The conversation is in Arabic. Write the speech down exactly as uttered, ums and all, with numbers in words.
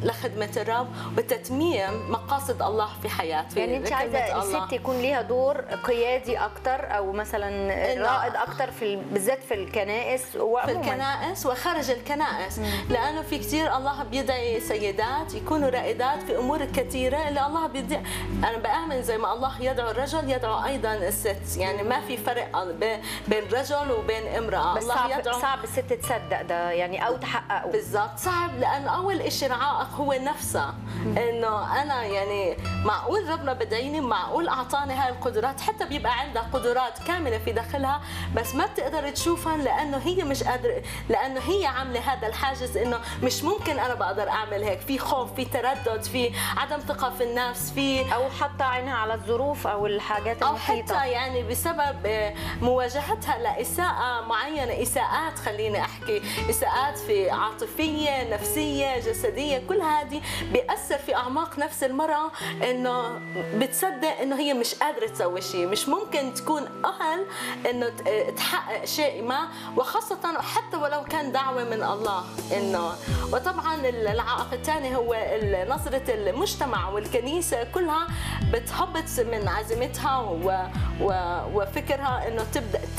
لخدمة الرب وتتميم مقاصد الله في حياتي. يعني انت عايزه الست يكون ليها دور قيادي اكتر او مثلا رائد اكتر في في في الكنائس وعموما في الكنائس وخارج الكنائس. مم. لانه في كثير الله بيدعي سيدات يكونوا رائدات في امور كثيره اللي الله بيدعي. انا بامن زي ما الله يدعو الرجل يدعو ايضا الست، يعني ما في فرق بين رجل وبين امراه. بس الله صعب يدعو صعب الست تصدق ده يعني او تحققه. بالضبط صعب، لانه اول شيء العائق هو نفسها. انه انا يعني معقول ربنا بدعيني، معقول اعطاني هاي القدرات، حتى بيبقى عندها قدرات كامله في داخلها بس ما بتقدر تشوفها لانه هي مش قادره، لانه هي عامله هذا الحاجز انه مش ممكن انا بقدر اعمل هيك، في خوف، في تردد، في عدم ثقه في النفس، في او حاطه عينها على الظروف او الحاجات المحيطه، او حتى يعني بسبب مواجهتها لاساءه معينه، اساءات خليني احكي، اساءات في عاطفيه، نفسيه، جسديه، كل هذه بيأثر في اعماق نفس المراه انه بتصدق انه هي مش قادره تسوي شيء، مش ممكن تكون اهل انه تحقق شيء ما، وخاصه حتى ولو كان دعوه من الله. انه وطبعا العائق الثاني هو نظره المجتمع والكنيسه كلها بتهبط من عزيمتها وفكرها انه تبدا